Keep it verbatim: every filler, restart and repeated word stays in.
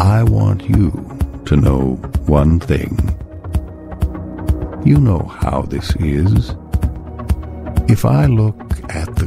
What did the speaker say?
I want you to know one thing. You know how this is. If I look at the